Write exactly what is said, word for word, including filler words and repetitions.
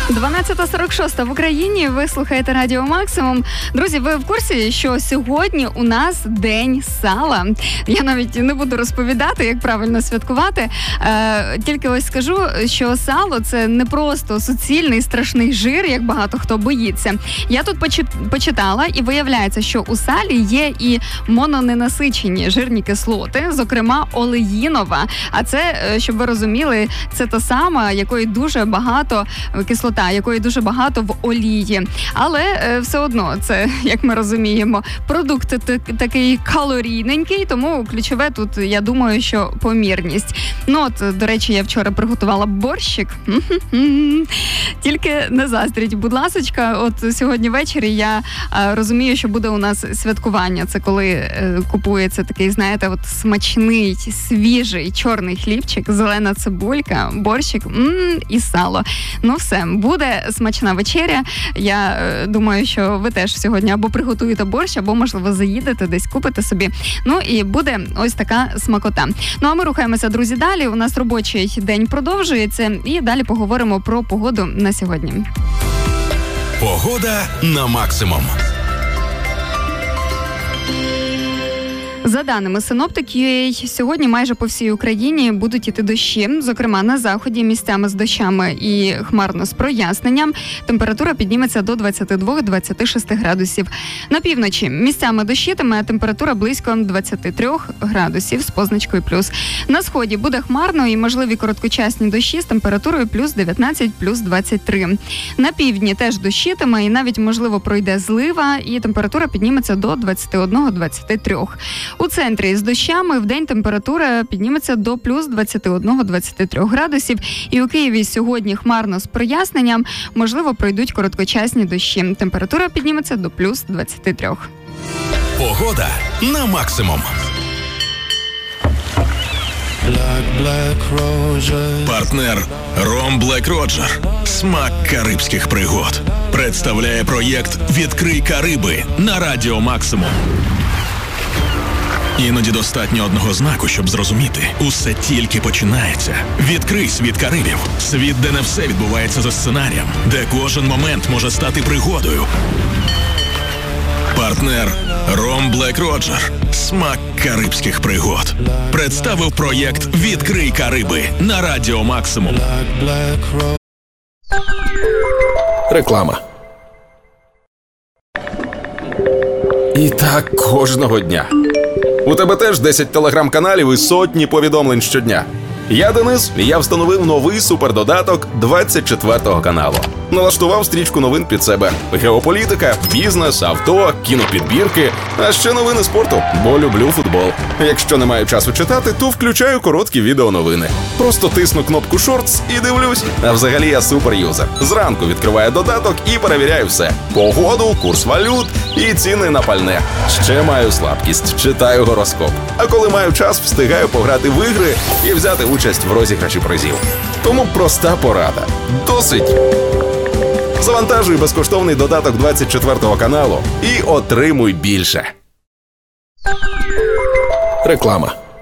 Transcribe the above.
дванадцята сорок шість в Україні, ви слухаєте Радіо Максимум. Друзі, ви в курсі, що сьогодні у нас День сала? Я навіть не буду розповідати, як правильно святкувати. Е, тільки ось скажу, що сало – це не просто суцільний страшний жир, як багато хто боїться. Я тут почи- почитала, і виявляється, що у салі є і мононенасичені жирні кислоти, зокрема олеїнова. А це, щоб ви розуміли, це та сама, якої дуже багато кислота, якої дуже багато в олії. Але е, все одно це, як ми розуміємо, продукт т- такий калорійненький, тому ключове тут, я думаю, що помірність. Ну от, до речі, я вчора приготувала борщик. Тільки не заздріть, будь ласочка. От сьогодні ввечері я е, розумію, що буде у нас святкування. Це коли е, купується такий, знаєте, от смачний, свіжий чорний хлібчик, зелена цибулька, борщик м- і сало. Ну все, буде смачна вечеря. Я е, думаю, що ви теж сьогодні або приготуєте борщ, або, можливо, заїдете десь, купите собі. Ну і буде ось така смакота. Ну а ми рухаємося, друзі, далі. У нас робочий день продовжується. І далі поговоримо про погоду на сьогодні. Погода на максимум. За даними Synoptic.ua, сьогодні майже по всій Україні будуть іти дощі. Зокрема, на заході місцями з дощами і хмарно з проясненням. Температура підніметься до двадцять два - двадцять шість градусів. На півночі місцями дощитиме, а температура близько двадцять три градусів з позначкою плюс. На сході буде хмарно і можливі короткочасні дощі з температурою плюс дев'ятнадцять - плюс двадцять три. На півдні теж дощитиме і навіть, можливо, пройде злива і температура підніметься до двадцять один - двадцять три. У центрі з дощами вдень температура підніметься до плюс двадцять один - двадцять три градусів. І у Києві сьогодні хмарно з проясненням, можливо, пройдуть короткочасні дощі. Температура підніметься до плюс двадцять три. Погода на максимум. Партнер Ром Блек Роджер. Смак карибських пригод. Представляє проєкт «Відкрий Кариби» на Радіо Максимум. Іноді достатньо одного знаку, щоб зрозуміти. Усе тільки починається. Відкрий світ Карибів. Світ, де не все відбувається за сценарієм. Де кожен момент може стати пригодою. Партнер Ром Блек Роджер. Смак карибських пригод. Представив проєкт «Відкрий Кариби» на Радіо Максимум. Реклама. І так кожного дня. У тебе теж десять телеграм-каналів і сотні повідомлень щодня. Я Денис, і я встановив новий супердодаток двадцять четвертого каналу. Налаштував стрічку новин під себе. Геополітика, бізнес, авто, кінопідбірки, а ще новини спорту, бо люблю футбол. Якщо не маю часу читати, то включаю короткі відеоновини. Просто тисну кнопку «Шортс» і дивлюсь. А взагалі я суперюзер. Зранку відкриваю додаток і перевіряю все. Погоду, курс валют і ціни на пальне. Ще маю слабкість, читаю гороскоп. А коли маю час, встигаю пограти в ігри і взяти участь в розіграші призів. Тому проста порада. Досить! Завантажуй безкоштовний додаток двадцять четвертого каналу і отримуй більше. Реклама.